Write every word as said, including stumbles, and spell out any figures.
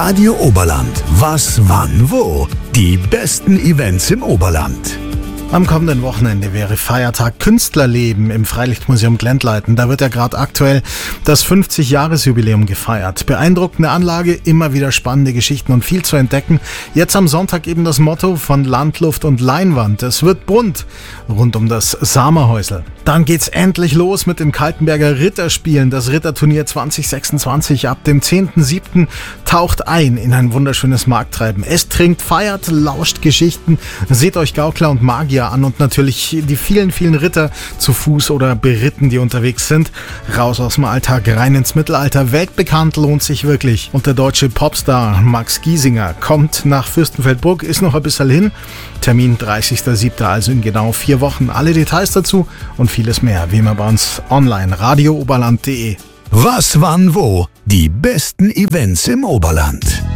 Radio Oberland. Was, wann, wo? Die besten Events im Oberland. Am kommenden Wochenende wäre Feiertag Künstlerleben im Freilichtmuseum Glendleiten. Da wird ja gerade aktuell das fünfzig-Jahres-Jubiläum gefeiert. Beeindruckende Anlage, immer wieder spannende Geschichten und viel zu entdecken. Jetzt am Sonntag eben das Motto von Land, Luft und Leinwand. Es wird bunt rund um das Samerhäusl. Dann geht's endlich los mit den Kaltenberger Ritterspielen. Das Ritterturnier zwanzig sechsundzwanzig ab dem zehnten siebten taucht ein in ein wunderschönes Markttreiben. Es trinkt, feiert, lauscht Geschichten, seht euch Gaukler und Magier an und natürlich die vielen, vielen Ritter zu Fuß oder beritten, die unterwegs sind. Raus aus dem Alltag, rein ins Mittelalter. Weltbekannt, lohnt sich wirklich. Und der deutsche Popstar Max Giesinger kommt nach Fürstenfeldbruck, ist noch ein bisschen hin. Termin dreißigster siebter, also in genau vier Wochen. Alle Details dazu und vieles mehr, wie immer bei uns online, radio oberland punkt de. Was, wann, wo? Die besten Events im Oberland.